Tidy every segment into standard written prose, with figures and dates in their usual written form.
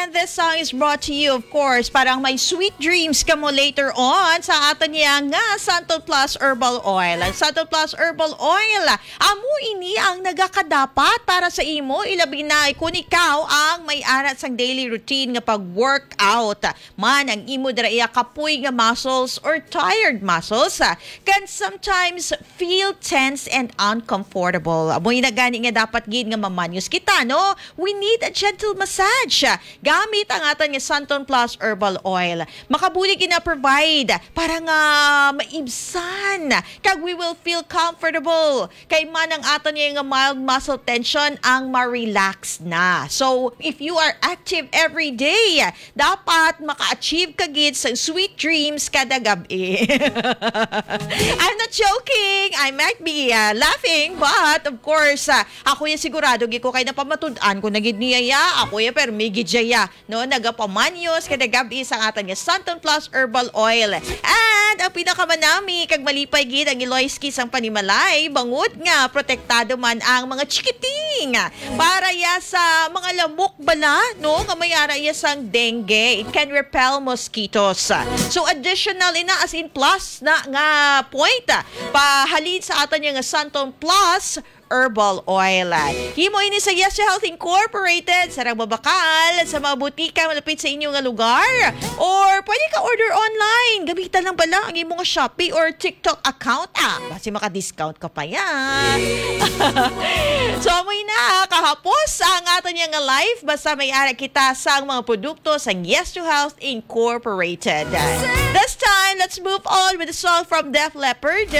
And this song is brought to you, of course, parang may sweet dreams ka mo later on sa aton niya nga Santon Plus Herbal Oil. Ang Santon Plus Herbal Oil, amo ini ang nagakadapat para sa imo, ilabi na kung ikaw ang may arat sang daily routine nga pag-workout. Man, ang imo dira iya kapoy nga muscles or tired muscles can sometimes feel tense and uncomfortable. Amo ina gani nga dapat gid nga mamanyos kita, no? We need a gentle massage. Gamit ang atan nga Santon Plus Herbal Oil. Makabuli gina-provide para nga maibsan. Kag we will feel comfortable. Kay man ang atan nga mild muscle tension ang ma-relax na. So, if you are active every day, dapat maka-achieve ka gid sa sweet dreams kada gabi. I'm not joking. I might be laughing, but of course, ako yung sigurado gid ko kay napamatud-an ko na gid niyaya. Ako yung pero may gidjaya, no? Nagapamanyos kada gabi sa atan nga Santon Plus Herbal Oil. And ang pinakamanami kag malipay gid ang Iloyski sang panimalay, bangod nga protektado man ang mga chikiting para ya sa mga lamok bala, no? Nga mayara ya sang dengue. It can repel mosquitoes. So additional ina as in plus na nga point pahalin sa atan nga Santon Plus Herbal Oil. Himo ini sa Yes Health Incorporated, sa Babakal, sa mga butika malapit sa inyong lugar. Or pwede ka order online. Gamitan lang pala ang imong Shopee or TikTok account. Basi maka-discount ka pa yan. So, amoy na, kahapos ang ato niya nga live. Basta may ara kita sa mga produkto sa Yes to Health Incorporated. This time, let's move on with a song from Def Leppard.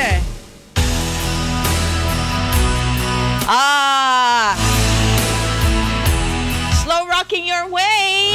Slow rocking your way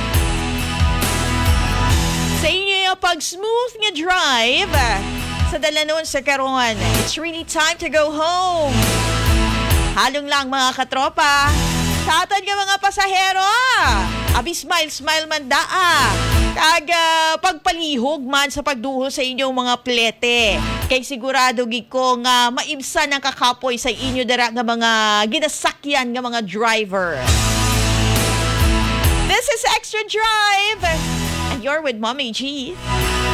sa inyo yung pag-smooth nga drive sa dalanon sa karon. It's really time to go home. Halong lang mga katropa. Sa aton nga mga pasahero, abi smile man daa. Kag pagpalihog man sa pagduho sa inyong mga plete. Kay sigurado gid ko nga maibsan ang kakapoy sa inyo dara nga mga ginasakyan nga mga driver. This is Extra Drive and you're with Mommy G.